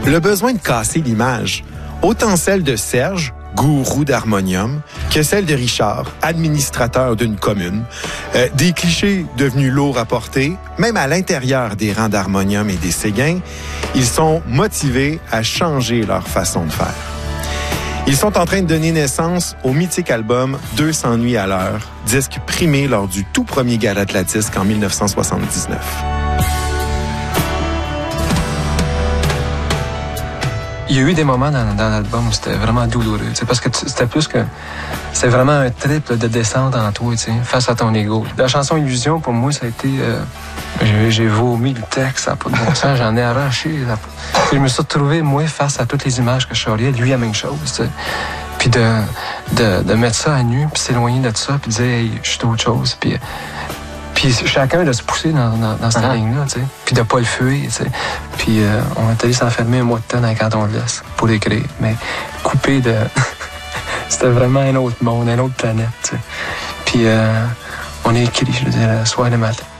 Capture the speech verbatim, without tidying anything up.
Le besoin de casser l'image, autant celle de Serge, gourou d'harmonium, que celle de Richard, administrateur d'une commune. Euh, des clichés devenus lourds à porter, même à l'intérieur des rangs d'harmonium et des Séguins, ils sont motivés à changer leur façon de faire. Ils sont en train de donner naissance au mythique album deux cents nuits à l'heure, disque primé lors du tout premier gala de la disque en dix-neuf cent soixante-dix-neuf. Il y a eu des moments dans, dans l'album où c'était vraiment douloureux, parce que c'était plus que... C'était vraiment un trip là, de descente en toi, face à ton ego. La chanson Illusion, pour moi, ça a été... Euh, j'ai, j'ai vomi le texte, ça n'a pas de bon sens, j'en ai arraché. Ça, je me suis retrouvé, moi, face à toutes les images que je charriais, lui, la même chose, t'sais. Puis de, de, de mettre ça à nu, puis s'éloigner de ça, puis dire, hey, je suis autre chose, puis... Puis chacun de se pousser dans, dans, dans cette uh-huh. ligne-là, tu sais. Puis de pas le fuir, tu sais. Puis euh, on est allé s'enfermer un mois de temps dans le canton de l'Est pour écrire. Mais coupé de... C'était vraiment un autre monde, une autre planète, tu sais. Puis euh, on a écrit, je veux dire, le soir et le matin.